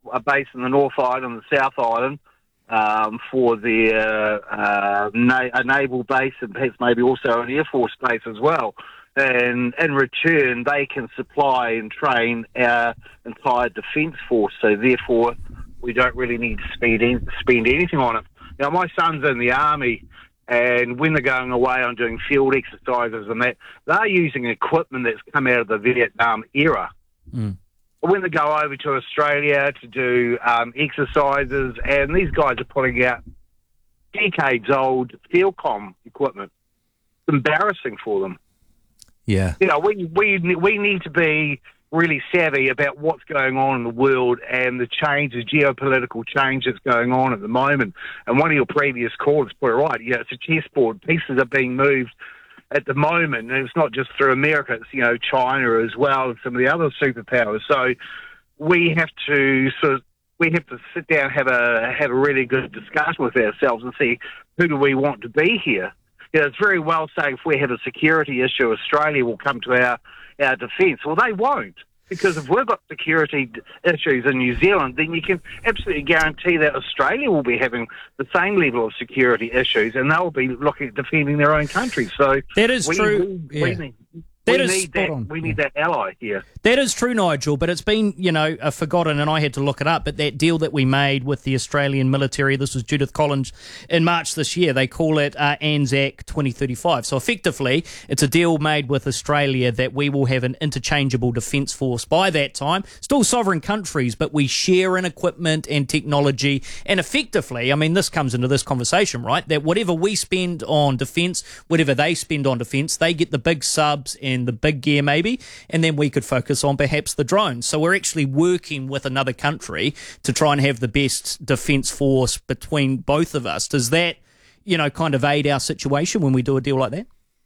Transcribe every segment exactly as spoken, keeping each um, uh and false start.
a base in the North Island, the South Island, um, for their uh, na- a naval base and perhaps maybe also an Air Force base as well. And in return, they can supply and train our entire defence force. So therefore, we don't really need to spend, in, spend anything on it. Now, my son's in the Army, and when they're going away on doing field exercises and that, they're using equipment that's come out of the Vietnam era. Mm. When they go over to Australia to do um, exercises, and these guys are putting out decades-old field comm equipment. It's embarrassing for them. Yeah. You know, we we we need to be really savvy about what's going on in the world and the change, the geopolitical change that's going on at the moment. And one of your previous callers put it right. Yeah, it's a chessboard. Pieces are being moved at the moment, and it's not just through America. It's, you know, China as well and some of the other superpowers. So we have to sort of we have to sit down and have a have a really good discussion with ourselves and see who do we want to be here. You know, it's very well saying if we have a security issue, Australia will come to our, our defence. Well, they won't, because if we've got security issues in New Zealand, then you can absolutely guarantee that Australia will be having the same level of security issues, and they'll be looking at defending their own country. So that is we, true. We, yeah. we need, That we is need that. on. We need that ally here. That is true, Nigel, but it's been, you know, uh, forgotten, and I had to look it up, but that deal that we made with the Australian military, this was Judith Collins in March this year, they call it uh, ANZAC twenty thirty-five. So effectively, it's a deal made with Australia that we will have an interchangeable defence force by that time. Still sovereign countries, but we share in equipment and technology, and effectively, I mean, this comes into this conversation, right, that whatever we spend on defence, whatever they spend on defence, they get the big subs and the big gear maybe, and then we could focus on perhaps the drones. So we're actually working with another country to try and have the best defence force between both of us. Does that, you know, kind of aid our situation when we do a deal like that?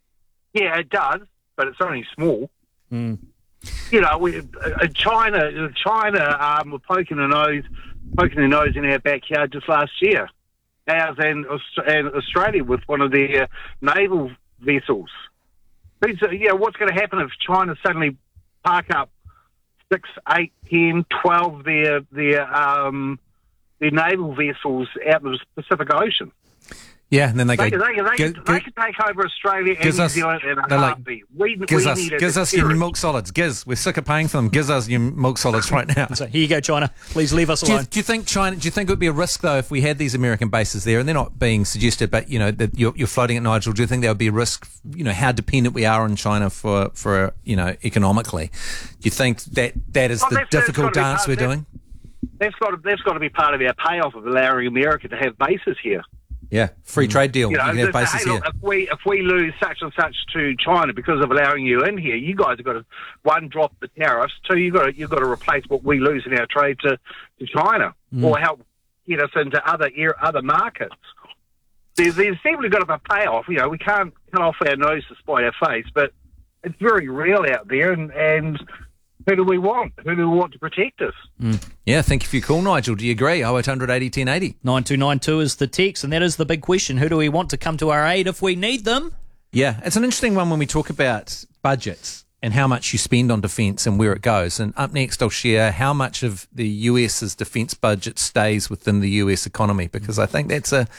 Yeah, it does, but it's only small. Mm. You know, we, uh, China, China um, were poking their nose, poking their nose in our backyard just last year. Ours and, and Australia with one of their naval vessels. These, you know, what's going to happen if China suddenly park up six, eight, ten, twelve of their their um, their naval vessels out in the Pacific Ocean? Yeah, and then they, They, go. they, they, Giz, they can take over Australia and New us, Zealand in a like, heartbeat. We, giz we us, need a giz us your deterrent. milk solids. Giz, we're sick of paying for them. Giz us your milk solids right now. So here you go, China. Please leave us Do you, alone. do you think China? Do you think it would be a risk though if we had these American bases there, and they're not being suggested, but you know that you're, you're floating it, Nigel? Do you think there would be a risk? You know how dependent we are on China for for you know economically. Do you think that that is Well, the that's- that's difficult gotta be dance part- we're that's- doing? That's got to, that's got to be part of our payoff of allowing America to have bases here. Yeah, free trade deal. You know, you can have just say, bases hey, here. look, if we if we lose such and such to China because of allowing you in here, you guys have got to one drop the tariffs, two you got to you've got to replace what we lose in our trade to, to China, Mm. or help get us into other other markets. There's there's definitely got to be a payoff. You know, we can't cut off our nose to spite our face, but it's very real out there, and and. Who do we want? Who do we want to protect us? Mm. Yeah, thank you for your call, Nigel. Do you agree? oh eight hundred eighty ten eighty. nine two nine two is the text, and that is the big question. Who do we want to come to our aid if we need them? Yeah, it's an interesting one when we talk about budgets and how much you spend on defence and where it goes. And up next, I'll share how much of the US's defence budget stays within the U S economy, because I think that's a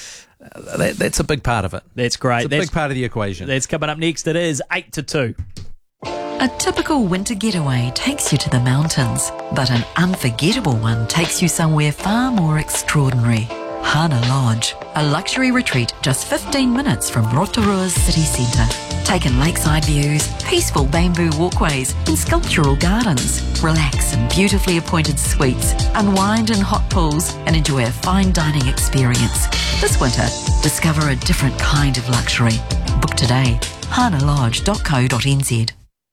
uh, that, that's a big part of it. That's great. It's a that's, big part of the equation. That's coming up next. It is eight to two. A typical winter getaway takes you to the mountains, but an unforgettable one takes you somewhere far more extraordinary. Hana Lodge, a luxury retreat just fifteen minutes from Rotorua's city centre. Take in lakeside views, peaceful bamboo walkways and sculptural gardens. Relax in beautifully appointed suites, unwind in hot pools and enjoy a fine dining experience. This winter, discover a different kind of luxury. Book today, hana lodge dot co dot n z.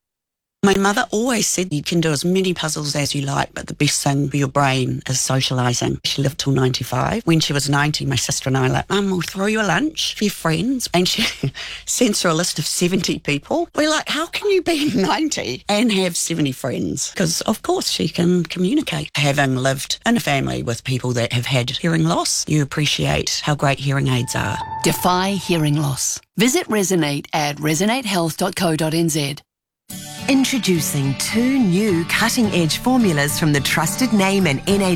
My mother always said you can do as many puzzles as you like, but the best thing for your brain is socialising. She lived till ninety-five. When she was ninety, my sister and I were like, Mum, we'll throw you a lunch for your friends. And she sends her a list of seventy people. We're like, how can you be ninety and have seventy friends? Because, of course, she can communicate. Having lived in a family with people that have had hearing loss, you appreciate how great hearing aids are. Defy hearing loss. Visit Resonate at resonate health dot co dot n z. Introducing two new cutting-edge formulas from the trusted name and N H